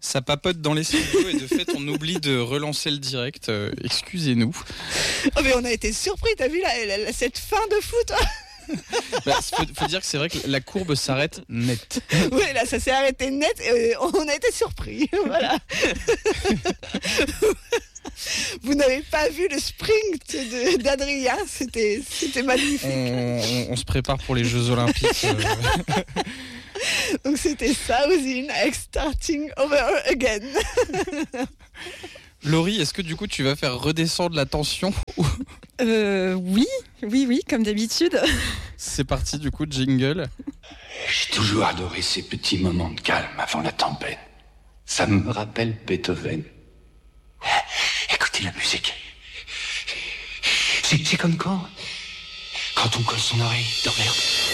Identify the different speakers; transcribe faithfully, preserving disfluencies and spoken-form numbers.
Speaker 1: Ça papote dans les studios et de fait on oublie de relancer le direct. Euh, excusez-nous.
Speaker 2: Oh mais on a été surpris, t'as vu là, la, la, cette fin de foot.
Speaker 1: Bah, faut, faut dire que c'est vrai que la courbe s'arrête net.
Speaker 2: Oui, là ça s'est arrêté net et on a été surpris. Voilà. Vous n'avez pas vu le sprint de, d'Adrien, c'était, c'était magnifique.
Speaker 1: On, on, on se prépare pour les Jeux Olympiques. Euh...
Speaker 2: Donc c'était Saosin avec Starting Over Again.
Speaker 1: Laurie, est-ce que du coup tu vas faire redescendre la tension?
Speaker 3: euh, Oui, oui, oui, comme d'habitude.
Speaker 1: C'est parti du coup, jingle.
Speaker 4: J'ai toujours adoré ces petits moments de calme avant la tempête. Ça me rappelle Beethoven. Écoutez la musique. C'est, c'est comme quand Quand on colle son oreille dans l'herbe.